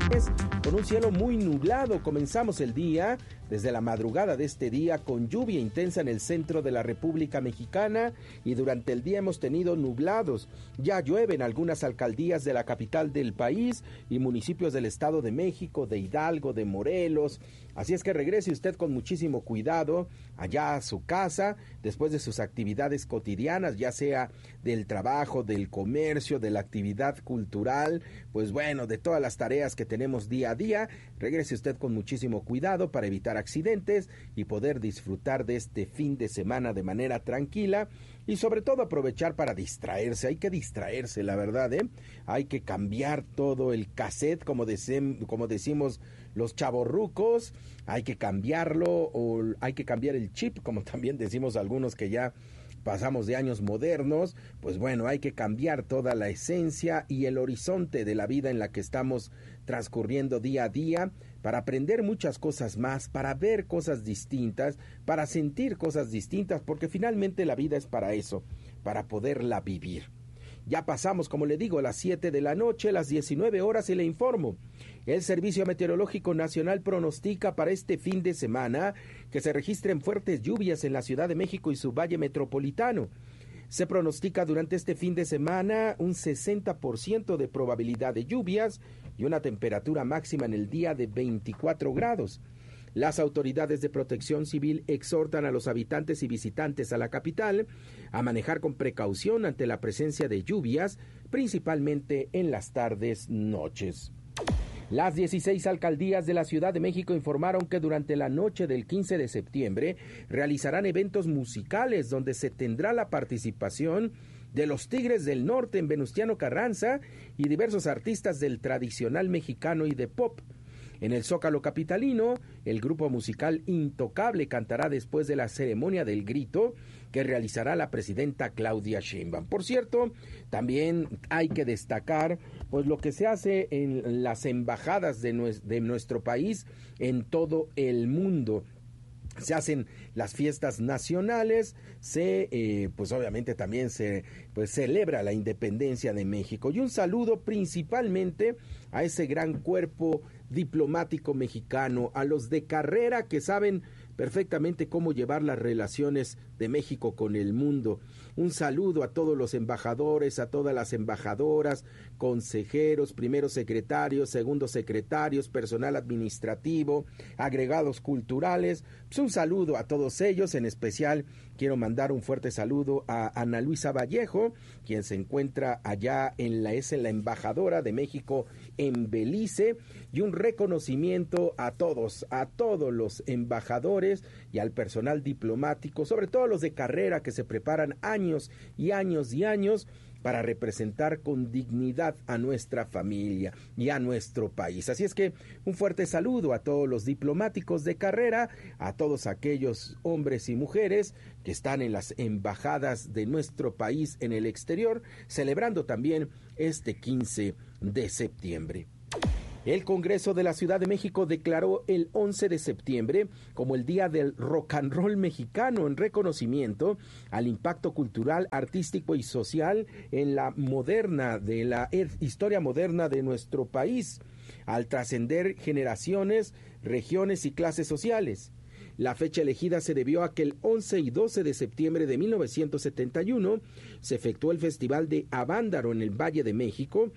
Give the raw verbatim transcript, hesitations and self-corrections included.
Con un cielo muy nublado, comenzamos el día desde la madrugada de este día con lluvia intensa en el centro de la República Mexicana y durante el día hemos tenido nublados. Ya llueve en algunas alcaldías de la capital del país y municipios del Estado de México, de Hidalgo, de Morelos. Así es que regrese usted con muchísimo cuidado allá a su casa después de sus actividades cotidianas, ya sea del trabajo, del comercio, de la actividad cultural, pues bueno, de todas las tareas que tenemos día a día. Regrese usted con muchísimo cuidado para evitar accidentes y poder disfrutar de este fin de semana de manera tranquila y sobre todo aprovechar para distraerse. Hay que distraerse, la verdad, ¿eh? Hay que cambiar todo el cassette, como, decim, como decimos los chavorrucos, hay que cambiarlo o hay que cambiar el chip, como también decimos algunos que ya pasamos de años modernos. Pues bueno, hay que cambiar toda la esencia y el horizonte de la vida en la que estamos transcurriendo día a día, para aprender muchas cosas más, para ver cosas distintas, para sentir cosas distintas, porque finalmente la vida es para eso, para poderla vivir. Ya pasamos, como le digo, las siete de la noche, las diecinueve horas, y le informo. El Servicio Meteorológico Nacional pronostica para este fin de semana que se registren fuertes lluvias en la Ciudad de México y su valle metropolitano. Se pronostica durante este fin de semana un sesenta por ciento de probabilidad de lluvias y una temperatura máxima en el día de veinticuatro grados. Las autoridades de protección civil exhortan a los habitantes y visitantes a la capital a manejar con precaución ante la presencia de lluvias, principalmente en las tardes noches. Las dieciséis alcaldías de la Ciudad de México informaron que durante la noche del quince de septiembre realizarán eventos musicales donde se tendrá la participación de los Tigres del Norte en Venustiano Carranza y diversos artistas del tradicional mexicano y de pop. En el Zócalo capitalino, el grupo musical Intocable cantará después de la ceremonia del grito que realizará la presidenta Claudia Sheinbaum. Por cierto, también hay que destacar pues lo que se hace en las embajadas de, nues- de nuestro país en todo el mundo. Se hacen las fiestas nacionales, se, eh, pues obviamente también se pues celebra la independencia de México. Y un saludo principalmente a ese gran cuerpo diplomático mexicano, a los de carrera que saben perfectamente cómo llevar las relaciones de México con el mundo. Un saludo a todos los embajadores, a todas las embajadoras, consejeros, primeros secretarios, segundos secretarios, personal administrativo, agregados culturales. Pues un saludo a todos ellos. En especial quiero mandar un fuerte saludo a Ana Luisa Vallejo, quien se encuentra allá en la es la embajadora de México en Belice, y un reconocimiento a todos, a todos los embajadores y al personal diplomático, sobre todo los de carrera que se preparan años y años y años para representar con dignidad a nuestra familia y a nuestro país. Así es que un fuerte saludo a todos los diplomáticos de carrera, a todos aquellos hombres y mujeres que están en las embajadas de nuestro país en el exterior, celebrando también este quince de septiembre. El Congreso de la Ciudad de México declaró el once de septiembre como el Día del Rock and Roll mexicano en reconocimiento al impacto cultural, artístico y social en la moderna de la historia moderna de nuestro país, al trascender generaciones, regiones y clases sociales. La fecha elegida se debió a que el once y doce de septiembre de mil novecientos setenta y uno se efectuó el Festival de Avándaro en el Valle de México,